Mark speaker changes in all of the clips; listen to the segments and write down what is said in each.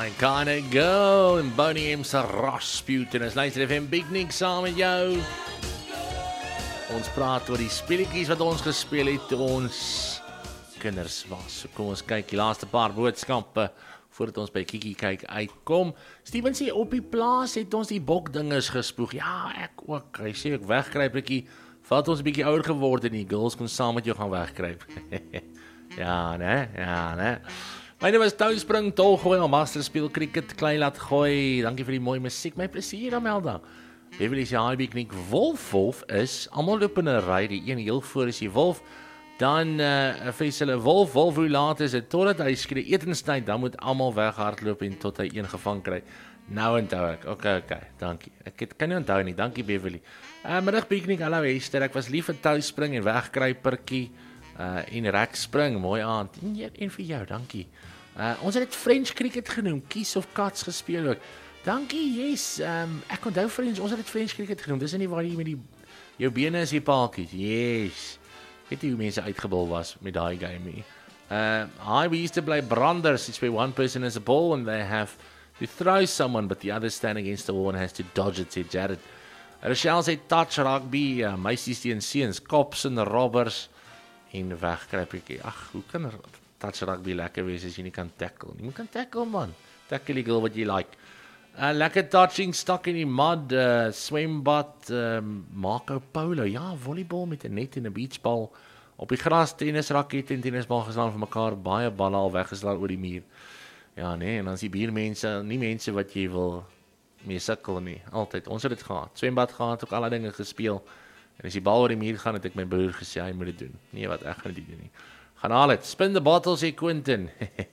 Speaker 1: Kinda Girl en Boney M se Rasputin. Is luister FM Big Nick saam met jou. Ons praat oor die speletjies wat ons gespeel het toe ons kinders was. So kom ons kyk die laaste paar boodskappe voordat ons by Kiki kyk uitkom. Steven sê op die plaas het ons die bokdingers gespoeg. Ja, ek ook. Hy sê ek wegkruip bietjie. Vat ons 'n bietjie ouer geword en die girls kon saam met jou gaan wegkruip. Ja, né? My naam is Touwspring, tolgooi, Almaster speel cricket, klei laat gooi. Dankie vir die mooi musiek, my plesier, Amelda. Beverly sê, hi, Biknik, Wolf is, almal loop in 'n ry, die een heel voor is die wolf, dan vrees hulle, wolf, hoe laat is dit, totdat hy skree, etenstyd, dan moet almal weghardloop en tot hy een gevang kry. Nou onthou ek, okay, dankie. Ek kan nie onthou nie, dankie Beverly. Middag Biknik, hallo Hester, ek was lief vir Touwspring en wegkruipertjie, en rekspring, mooi aand, en vir jou, dankie. Ons het dit French cricket genoem, kies of kats gespeel ook. Dankie, yes, ek onthou French, ons het dit French cricket genoem, dis nie waar jy met jou bene is die paalkies, yes. Weet jy hoe mense uitgebul was met die game nie. Hi, we used to play branders, it's where one person has a ball and they have to throw someone, but the other stand against the wall and has to dodge it, said Jared. Rochelle sê touch rugby, meisies teen seuns, cops en robbers, en wegkruipie. Ag, hoe kan touch rugby lekker wees as jy nie kan tackle nie? Jy kan tackle, man. Tackle die girl wat jy like. Lekker touching, stak in die mud, swembad, Marco Polo. Ja, volleybal met 'n net en 'n beachbal. Op die gras, tennisrakket en tennisbal geslaan vir mekaar. Baie balle al weggeslaan oor die muur. Ja, nee, en dan is die biermense, nie mense wat jy wil mee sukkel nie. Altyd. Ons het dit gehad. Swembad gehad, ook alle dinge gespeel. En as die bal oor die muur gaan, het ek my broer gesê, hy moet dit doen. Nee, wat, ek gaan dit doen nie. Gaan haal het. Spin the bottle, sê Quentin.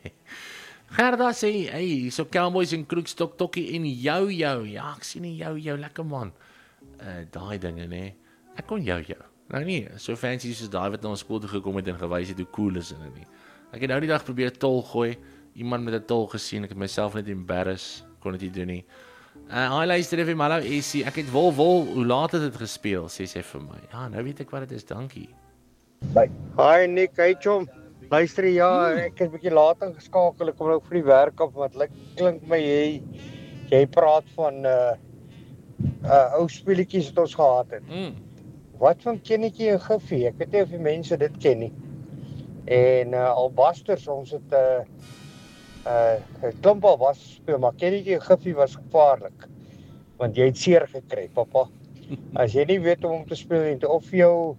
Speaker 1: Gerda sê, hey, so Cowboys en Kroekstok, Tokkie en jou. Ja, ek sien nie jou, lekker man. Daai dinge, nee. Ek kon jou. Nou nie, so fancy soos daai wat na ons skool toe gekom het en gewys het hoe cool is hulle nie. Ek het nou die dag probeer tol gooi, iemand met 'n tol gesien, ek het myself net embarrass, kon dit nie doen nie. Hi luister even, hallo Essie, ek het wol, hoe laat het dit gespeel, sê sy vir my. Ja, nou weet ek wat dit is, dankie.
Speaker 2: Hi Nick, hey chom. Luister, ja, ek het 'n bietjie laat ingeskakel, ek kom nou vir die werk op, wat klink my jy praat van ou speletjies wat ons gehad het. Wat van Kennetjie en Giffie? Ek weet nie of die mense dit ken nie. En Albasters, ons het 'n klomp al was speel, maar Kennetjie en Giffie was gevaarlik. Want jy het seer gekry, pappa. As jy nie weet om te speel en of jou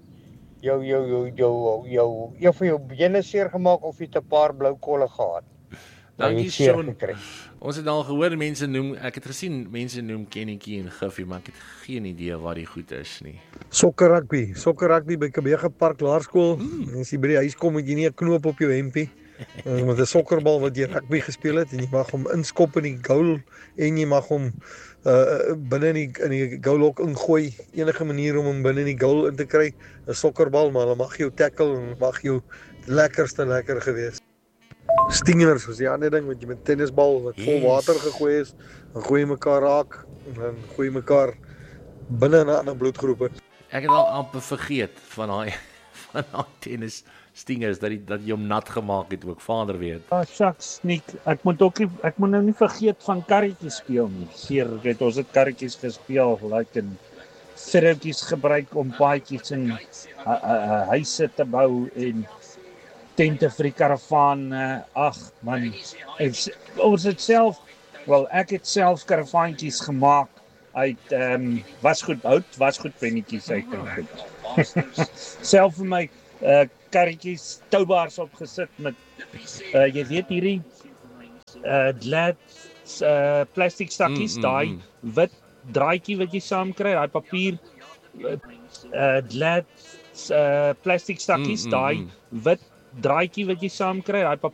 Speaker 2: vir jou bene seer gemaak of jy 'n paar blou kolle gehad.
Speaker 1: Dankie Sean. Ons het al gehoor mense noem, ek het gesien mense noem Kennetjie en Giffie, maar ek het geen idee wat die goed is nie.
Speaker 3: Sokker rugby by Kabega Park Laerskool. As jy by die huis kom, het jy nie 'n knoop op jou hempie. Met 'n sokkerbal wat jy rugby gespeel het en jy mag hom inskop in die goal en jy mag hom binne in die goal ook ingooi. Enige manier om hom binne in die goal in te kry. 'n Sokkerbal, maar hulle mag jou tackle en mag jou lekker gewees. Stingers was die ander ding wat jy met tennisbal wat vol water gegooi is, dan gooi jy mekaar raak en dan gooi jy mekaar binne in 'n ander bloedgroepe.
Speaker 1: Ek het al amper vergeet van daai tennis stingers dat jy hom nat gemaak het ook, vader weet.
Speaker 4: Shucks, Nick, ek moet nou nie vergeet van karretjies speel nie. Weet ons het karretjies gespeel, en verretjies gebruik om paadjies en huise te bou en tente vir die karavaan. Ag man, ons het self, ek het self karavaantjies gemaak uit wasgoedpennetjies uit. Self vir my karretjies, toubaars opgesit met jy weet hierdie glad plastic stakkies, daai wit draadjie wat jy saam kry, daai papier glad plastic stakkies, daai wit draadjie wat jy saam kry, daai